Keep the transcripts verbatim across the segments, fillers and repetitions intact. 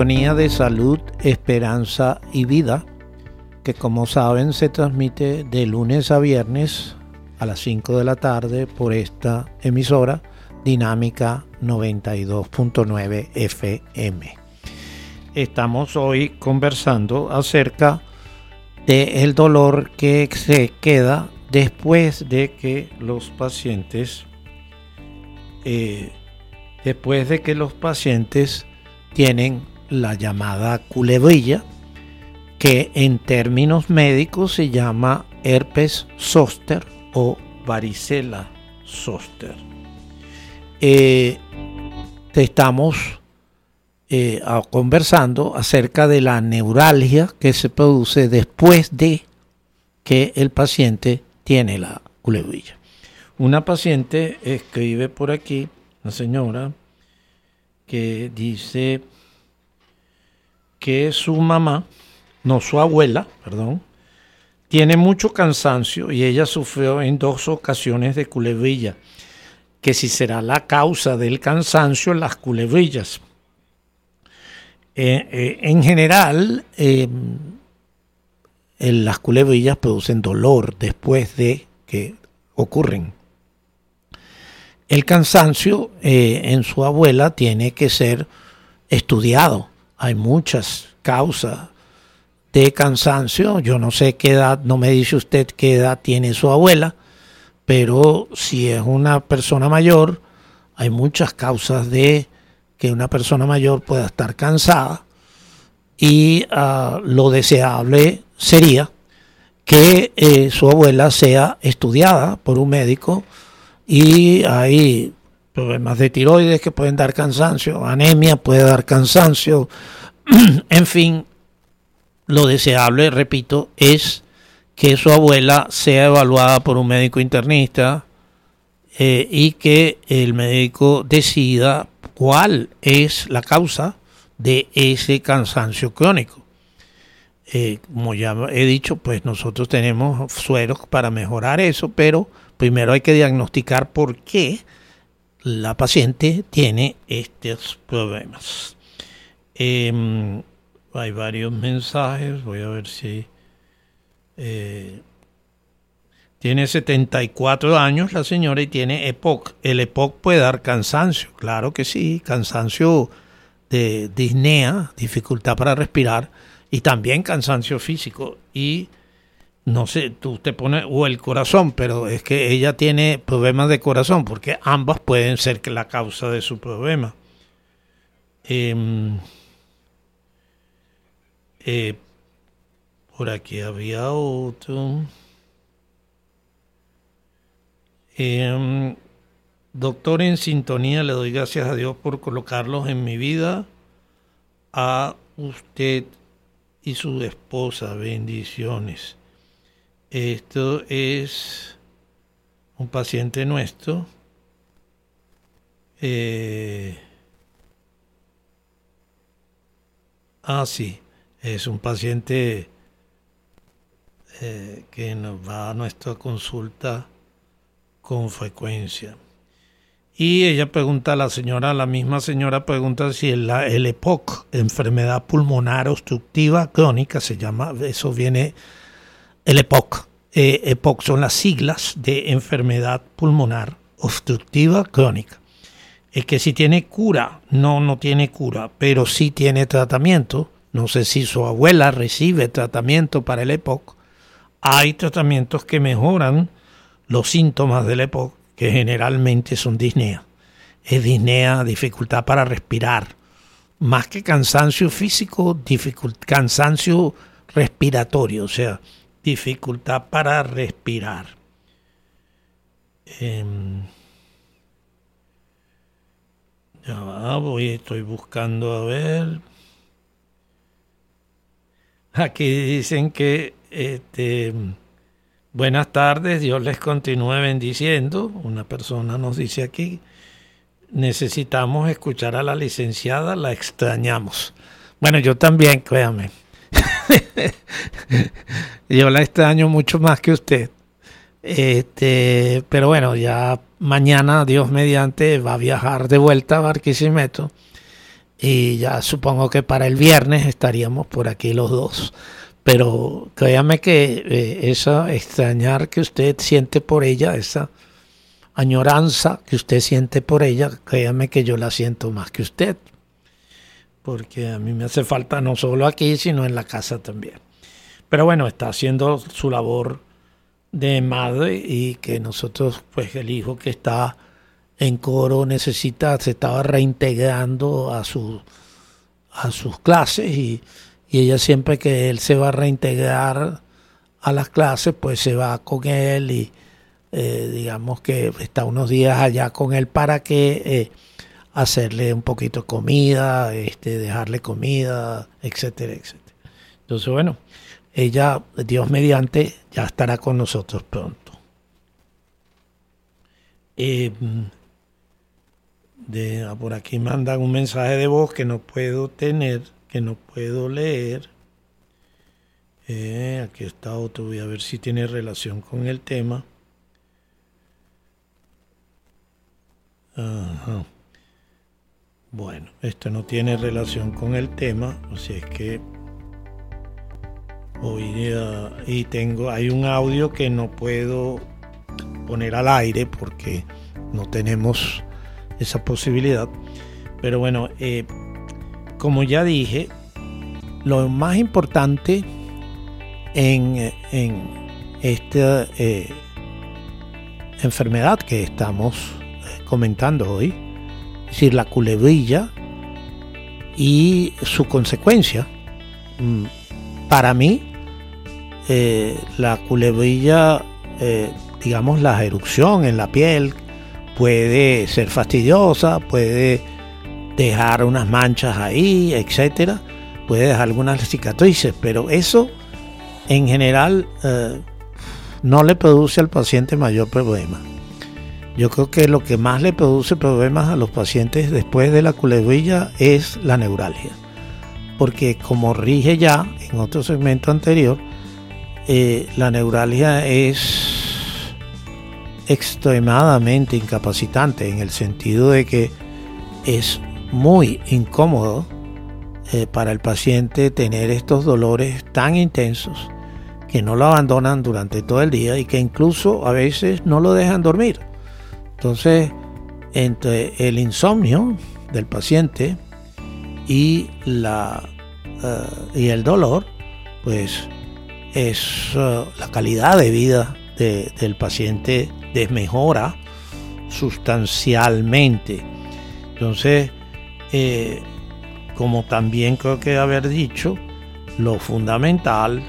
Sintonía de Salud, Esperanza y Vida, que como saben se transmite de lunes a viernes a las cinco de la tarde por esta emisora Dinámica noventa y dos punto nueve F M. Estamos hoy conversando acerca del dolor que se queda después de que los pacientes eh, después de que los pacientes tienen la llamada culebrilla, que en términos médicos se llama herpes zóster o varicela zóster. Eh, estamos eh, conversando acerca de la neuralgia que se produce después de que el paciente tiene la culebrilla. Una paciente escribe por aquí, una señora, que dice que su mamá, no su abuela, perdón, tiene mucho cansancio y ella sufrió en dos ocasiones de culebrilla, que si será la causa del cansancio las culebrillas. Eh, eh, en general, eh, las culebrillas producen dolor después de que ocurren. El cansancio eh, en su abuela tiene que ser estudiado. Hay muchas causas de cansancio. Yo no sé qué edad, no me dice usted qué edad tiene su abuela, pero si es una persona mayor, hay muchas causas de que una persona mayor pueda estar cansada y uh, lo deseable sería que eh, su abuela sea estudiada por un médico. Y hay problemas de tiroides que pueden dar cansancio, anemia puede dar cansancio, en fin, lo deseable, repito, es que su abuela sea evaluada por un médico internista eh, y que el médico decida cuál es la causa de ese cansancio crónico. Eh, como ya he dicho, pues nosotros tenemos sueros para mejorar eso, pero primero hay que diagnosticar por qué la paciente tiene estos problemas. Eh, hay varios mensajes, voy a ver si... Eh, tiene setenta y cuatro años la señora y tiene E P O C. El E P O C puede dar cansancio, claro que sí, cansancio de disnea, dificultad para respirar, y también cansancio físico. Y no sé, tú te pones, o el corazón, pero es que ella tiene problemas de corazón, porque ambas pueden ser la causa de su problema. Eh, eh, por aquí había otro. Eh, doctor en sintonía, le doy gracias a Dios por colocarlos en mi vida, a usted y su esposa, bendiciones. Esto es un paciente nuestro. Eh, ah, sí, es un paciente eh, que nos va a nuestra consulta con frecuencia. Y ella pregunta, la señora, la misma señora pregunta si el, el E P O C, enfermedad pulmonar obstructiva crónica, se llama, eso viene... El E P O C. Eh, E P O C son las siglas de enfermedad pulmonar obstructiva crónica. Es que si tiene cura, no, no tiene cura, pero sí tiene tratamiento. No sé si su abuela recibe tratamiento para el E P O C. Hay tratamientos que mejoran los síntomas del E P O C, que generalmente son disnea. Es disnea, dificultad para respirar. Más que cansancio físico, dificult- cansancio respiratorio, o sea, dificultad para respirar. Eh, ya va, voy, estoy buscando a ver. Aquí dicen que este, buenas tardes, Dios les continúe bendiciendo. Una persona nos dice aquí, necesitamos escuchar a la licenciada, la extrañamos. Bueno, yo también, créame. Yo la extraño mucho más que usted. Este, pero bueno, ya mañana, Dios mediante, va a viajar de vuelta a Barquisimeto y ya supongo que para el viernes estaríamos por aquí los dos. Pero créame que eh, esa extrañar que usted siente por ella, esa añoranza que usted siente por ella, créame que yo la siento más que usted, porque a mí me hace falta no solo aquí, sino en la casa también. Pero bueno, está haciendo su labor de madre, y que nosotros, pues el hijo que está en coro necesita, se estaba reintegrando a, su, a sus clases, y Y ella siempre que él se va a reintegrar a las clases, pues se va con él y eh, digamos que está unos días allá con él para que eh, hacerle un poquito de comida, este, dejarle comida, etcétera, etcétera. Entonces, bueno, ella, Dios mediante, ya estará con nosotros pronto. Eh, de, por aquí mandan un mensaje de voz que no puedo tener. que no puedo leer. Eh, aquí está otro, voy a ver si tiene relación con el tema. Ajá. Bueno, esto no tiene relación con el tema, o sea, es que hoy uh, y tengo, hay un audio que no puedo poner al aire porque no tenemos esa posibilidad. Pero bueno, eh, como ya dije, lo más importante en, en esta eh, enfermedad que estamos eh, comentando hoy, es decir, la culebrilla y su consecuencia. Para mí, eh, la culebrilla, eh, digamos, la erupción en la piel puede ser fastidiosa, puede dejar unas manchas ahí, etcétera, puede dejar algunas cicatrices, pero eso en general eh, no le produce al paciente mayor problema. Yo creo que lo que más le produce problemas a los pacientes después de la culebrilla es la neuralgia, porque como rige ya en otro segmento anterior, eh, la neuralgia es extremadamente incapacitante, en el sentido de que es muy incómodo eh, para el paciente tener estos dolores tan intensos que no lo abandonan durante todo el día y que incluso a veces no lo dejan dormir. Entonces, entre el insomnio del paciente y la uh, y el dolor, pues es uh, la calidad de vida de, del paciente desmejora sustancialmente. Entonces, Eh, como también creo que haber dicho, lo fundamental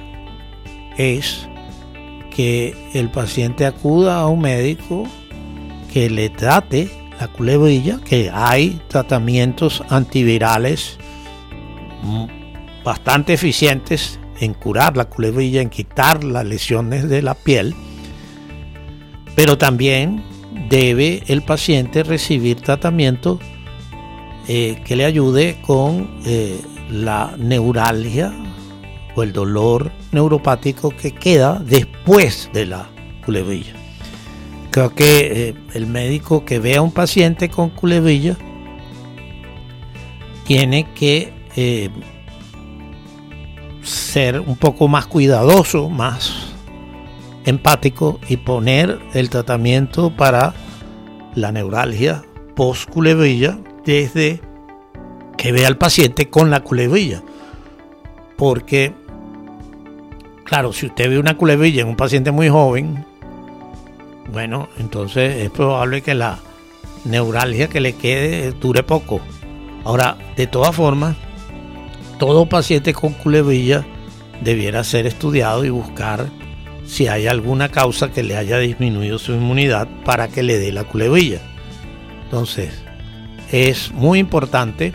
es que el paciente acuda a un médico que le trate la culebrilla, que hay tratamientos antivirales bastante eficientes en curar la culebrilla, en quitar las lesiones de la piel, pero también debe el paciente recibir tratamiento Eh, que le ayude con eh, la neuralgia o el dolor neuropático que queda después de la culebrilla. Creo que eh, el médico que vea a un paciente con culebrilla tiene que eh, ser un poco más cuidadoso, más empático, y poner el tratamiento para la neuralgia post culebrilla desde que vea al paciente con la culebrilla, porque claro, si usted ve una culebrilla en un paciente muy joven, bueno, entonces es probable que la neuralgia que le quede dure poco. Ahora, de todas formas, todo paciente con culebrilla debiera ser estudiado y buscar si hay alguna causa que le haya disminuido su inmunidad para que le dé la culebrilla. Entonces, es muy importante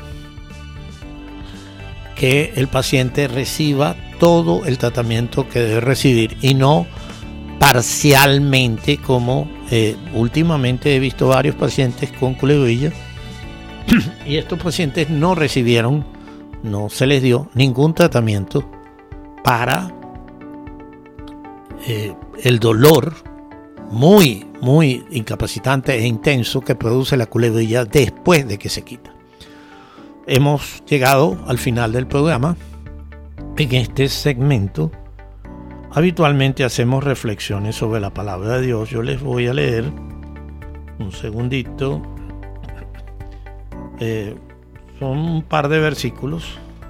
que el paciente reciba todo el tratamiento que debe recibir y no parcialmente, como eh, últimamente he visto varios pacientes con culebrilla y estos pacientes no recibieron, no se les dio ningún tratamiento para eh, el dolor muy, muy incapacitante e intenso que produce la culebrilla después de que se quita. hemos llegado al final del programa. En este segmento habitualmente hacemos reflexiones sobre la palabra de Dios. Yo les voy a leer un segundito. Eh, son un par de versículos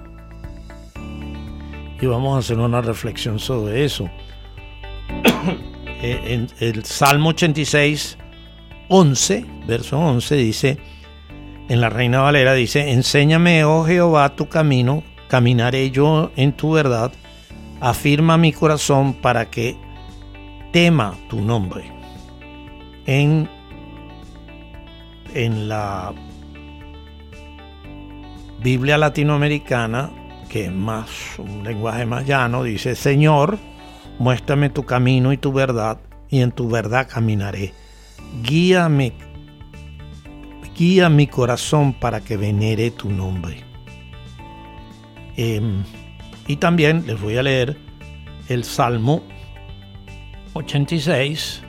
y vamos a hacer una reflexión sobre eso. En el Salmo ochenta y seis, once, verso once, dice, en la Reina Valera dice: enséñame, oh Jehová, tu camino, caminaré yo en tu verdad, afirma mi corazón para que tema tu nombre. En, en la Biblia latinoamericana, que es más un lenguaje más llano, dice: Señor, muéstrame tu camino y tu verdad, y en tu verdad caminaré. Guíame, guía mi corazón para que venere tu nombre. Eh, y también les voy a leer el Salmo ochenta y seis.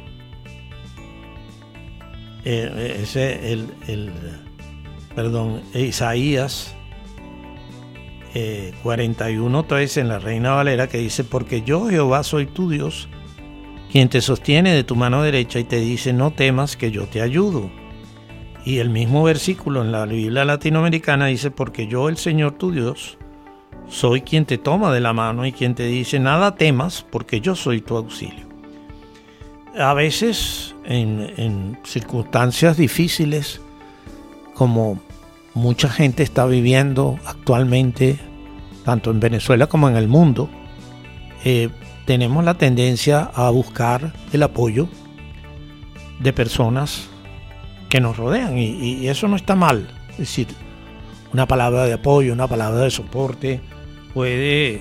Eh, ese, el, el, perdón, Isaías eh, cuarenta y uno, tres en la Reina Valera, que dice: porque yo, Jehová, soy tu Dios, quien te sostiene de tu mano derecha y te dice: no temas, que yo te ayudo. Y el mismo versículo en la Biblia latinoamericana dice: porque yo, el Señor tu Dios, soy quien te toma de la mano y quien te dice: nada temas, porque yo soy tu auxilio. A veces, en, en circunstancias difíciles, como mucha gente está viviendo actualmente, tanto en Venezuela como en el mundo, eh, tenemos la tendencia a buscar el apoyo de personas que nos rodean, y, y eso no está mal. Es decir, una palabra de apoyo, una palabra de soporte puede,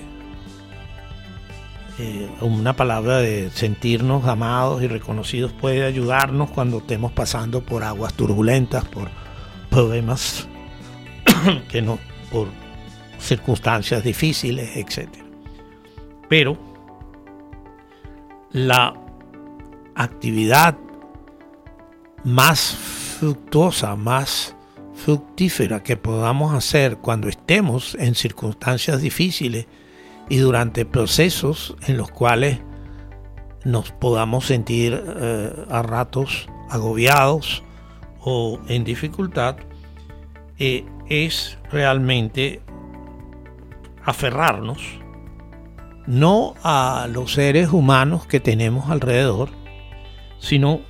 eh, una palabra de sentirnos amados y reconocidos puede ayudarnos cuando estemos pasando por aguas turbulentas, por problemas que no, por circunstancias difíciles, etcétera. Pero la actividad más fructuosa, más fructífera que podamos hacer cuando estemos en circunstancias difíciles y durante procesos en los cuales nos podamos sentir eh, a ratos agobiados o en dificultad, eh, es realmente aferrarnos no a los seres humanos que tenemos alrededor, sino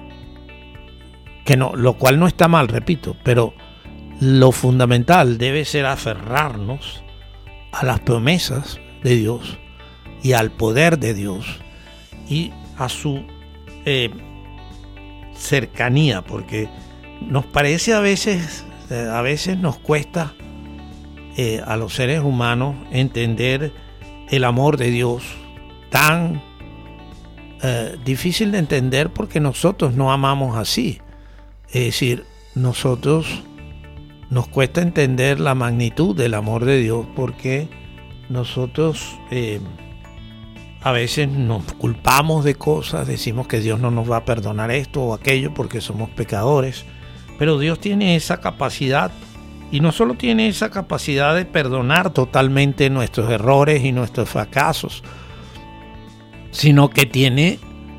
que no, lo cual no está mal, repito, pero lo fundamental debe ser aferrarnos a las promesas de Dios y al poder de Dios y a su eh, cercanía, porque nos parece a veces, eh, a veces nos cuesta eh, a los seres humanos entender el amor de Dios, tan eh, difícil de entender porque nosotros no amamos así. Es decir, nosotros nos cuesta entender la magnitud del amor de Dios porque nosotros eh, a veces nos culpamos de cosas, decimos que Dios no nos va a perdonar esto o aquello porque somos pecadores, pero Dios tiene esa capacidad, y no solo tiene esa capacidad de perdonar totalmente nuestros errores y nuestros fracasos, sino que tiene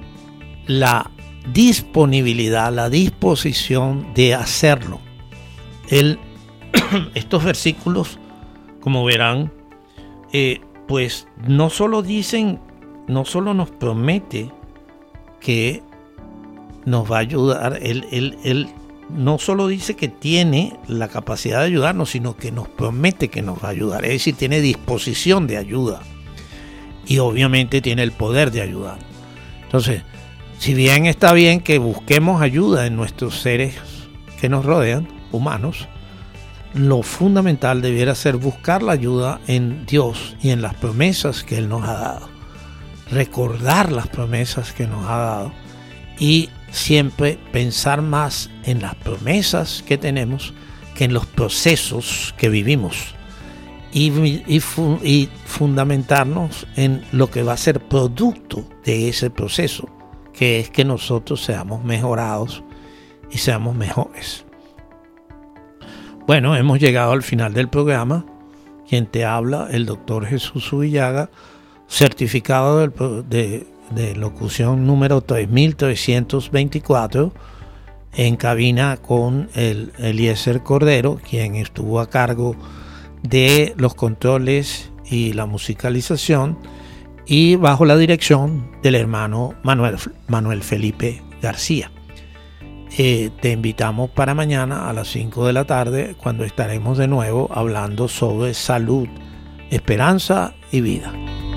la disponibilidad, la disposición de hacerlo. Él, estos versículos, como verán, eh, pues no solo dicen, no solo nos promete que nos va a ayudar, él, él, él no solo dice que tiene la capacidad de ayudarnos, sino que nos promete que nos va a ayudar, es decir, tiene disposición de ayuda y obviamente tiene el poder de ayudar. Entonces, si bien está bien que busquemos ayuda en nuestros seres que nos rodean, humanos, lo fundamental debiera ser buscar la ayuda en Dios y en las promesas que Él nos ha dado. Recordar las promesas que nos ha dado y siempre pensar más en las promesas que tenemos que en los procesos que vivimos. Y, y, y fundamentarnos en lo que va a ser producto de ese proceso, que es que nosotros seamos mejorados y seamos mejores. Bueno, hemos llegado al final del programa. Quien te habla, el doctor Jesús Subillaga, certificado del, de, de locución número tres mil trescientos veinticuatro, en cabina con el Eliezer Cordero, quien estuvo a cargo de los controles y la musicalización, y bajo la dirección del hermano Manuel, Manuel Felipe García. Eh, te invitamos para mañana a las cinco de la tarde, cuando estaremos de nuevo hablando sobre salud, esperanza y vida.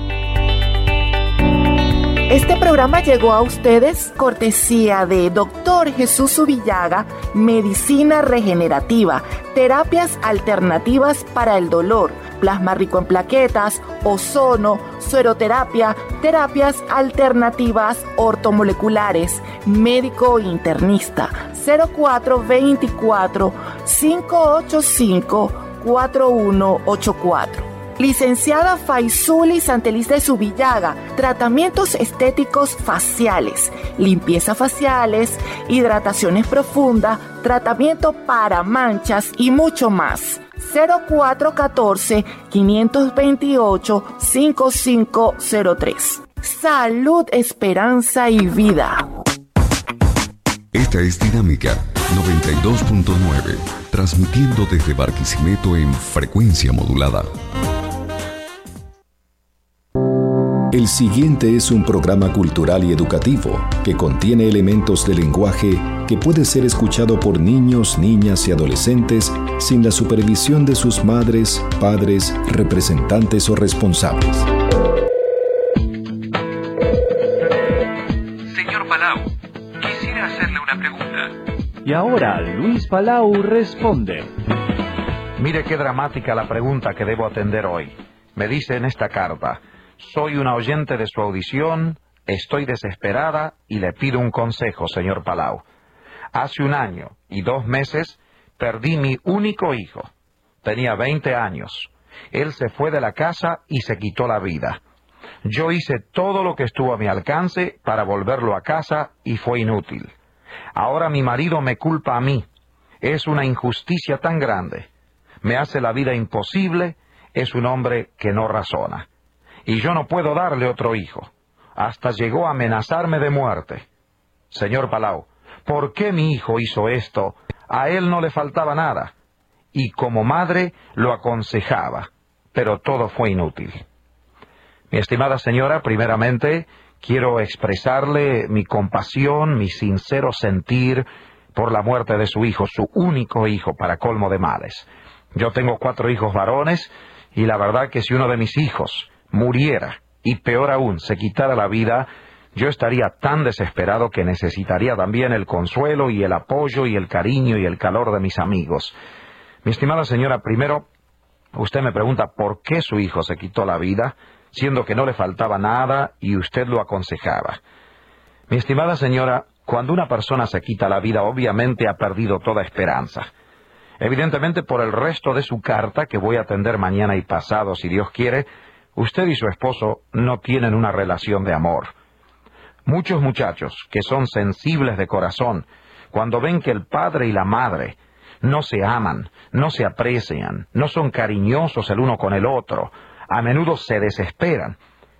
Este programa llegó a ustedes cortesía de doctor Jesús Subillaga, Medicina Regenerativa, Terapias Alternativas para el Dolor, Plasma Rico en Plaquetas, Ozono, Sueroterapia, Terapias Alternativas Ortomoleculares, Médico Internista, cero cuatro veinticuatro, cinco ocho cinco, cuatro uno ocho cuatro. Licenciada Faisuli Santeliz de Subillaga, tratamientos estéticos faciales, limpieza faciales, hidrataciones profundas, tratamiento para manchas y mucho más. cero cuatro uno cuatro, cinco dos ocho, cinco cinco cero tres. Salud, esperanza y vida. Esta es Dinámica noventa y dos punto nueve, transmitiendo desde Barquisimeto en frecuencia modulada. El siguiente es un programa cultural y educativo que contiene elementos de lenguaje que puede ser escuchado por niños, niñas y adolescentes sin la supervisión de sus madres, padres, representantes o responsables. Señor Palau, quisiera hacerle una pregunta. Y ahora Luis Palau responde. Mire qué dramática la pregunta que debo atender hoy. Me dice en esta carta: soy una oyente de su audición, estoy desesperada y le pido un consejo, señor Palau. Hace un año y dos meses perdí mi único hijo. Tenía veinte años. Él se fue de la casa y se quitó la vida. Yo hice todo lo que estuvo a mi alcance para volverlo a casa y fue inútil. Ahora mi marido me culpa a mí. Es una injusticia tan grande. Me hace la vida imposible. Es un hombre que no razona. Y yo no puedo darle otro hijo. Hasta llegó a amenazarme de muerte. Señor Palau, ¿por qué mi hijo hizo esto? A él no le faltaba nada. Y como madre lo aconsejaba, pero todo fue inútil. Mi estimada señora, primeramente quiero expresarle mi compasión, mi sincero sentir por la muerte de su hijo, su único hijo, para colmo de males. Yo tengo cuatro hijos varones, y la verdad que si uno de mis hijos muriera, y peor aún, se quitara la vida, yo estaría tan desesperado que necesitaría también el consuelo y el apoyo y el cariño y el calor de mis amigos. Mi estimada señora, primero, usted me pregunta por qué su hijo se quitó la vida, siendo que no le faltaba nada y usted lo aconsejaba. Mi estimada señora, cuando una persona se quita la vida, obviamente ha perdido toda esperanza. Evidentemente, por el resto de su carta, que voy a atender mañana y pasado, si Dios quiere, usted y su esposo no tienen una relación de amor. Muchos muchachos que son sensibles de corazón, cuando ven que el padre y la madre no se aman, no se aprecian, no son cariñosos el uno con el otro, a menudo se desesperan.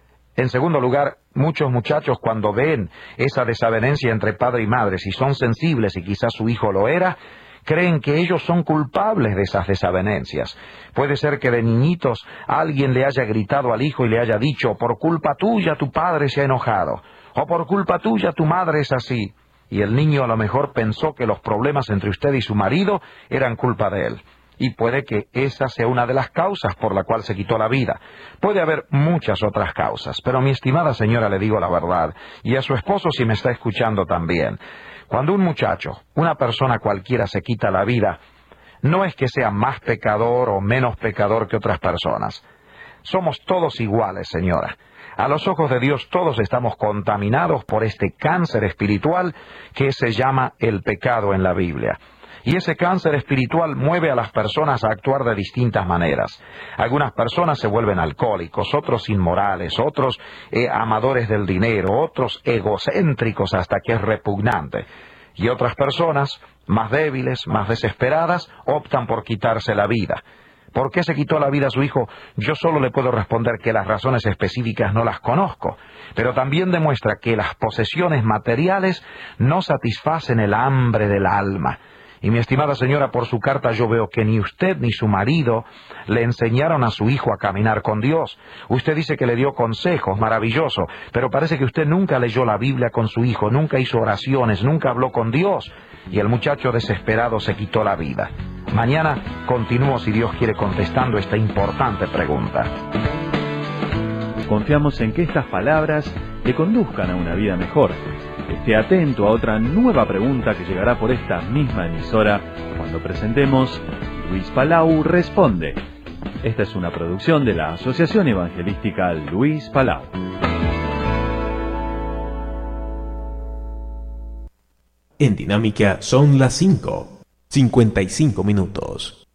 En segundo lugar, muchos muchachos cuando ven esa desavenencia entre padre y madre, si son sensibles y quizás su hijo lo era, creen que ellos son culpables de esas desavenencias. Puede ser que de niñitos alguien le haya gritado al hijo y le haya dicho: por culpa tuya tu padre se ha enojado, o por culpa tuya tu madre es así. Y el niño a lo mejor pensó que los problemas entre usted y su marido eran culpa de él. Y puede que esa sea una de las causas por la cual se quitó la vida. Puede haber muchas otras causas, pero mi estimada señora, le digo la verdad, y a su esposo si me está escuchando también. Cuando un muchacho, una persona cualquiera se quita la vida, no es que sea más pecador o menos pecador que otras personas. Somos todos iguales, señora. A los ojos de Dios todos estamos contaminados por este cáncer espiritual que se llama el pecado en la Biblia. Y ese cáncer espiritual mueve a las personas a actuar de distintas maneras. Algunas personas se vuelven alcohólicos, otros inmorales, otros eh, amadores del dinero, otros egocéntricos hasta que es repugnante. Y otras personas más débiles, más desesperadas, optan por quitarse la vida. ¿Por qué se quitó la vida a su hijo? Yo solo le puedo responder que las razones específicas no las conozco, pero también demuestra que las posesiones materiales no satisfacen el hambre del alma. Y mi estimada señora, por su carta yo veo que ni usted ni su marido le enseñaron a su hijo a caminar con Dios. Usted dice que le dio consejos, maravilloso, pero parece que usted nunca leyó la Biblia con su hijo, nunca hizo oraciones, nunca habló con Dios, y el muchacho desesperado se quitó la vida. Mañana continúo, si Dios quiere, contestando esta importante pregunta. Confiamos en que estas palabras le conduzcan a una vida mejor. Esté atento a otra nueva pregunta que llegará por esta misma emisora cuando presentemos Luis Palau Responde. Esta es una producción de la Asociación Evangelística Luis Palau. En Dinámica son las cinco, cincuenta y cinco minutos.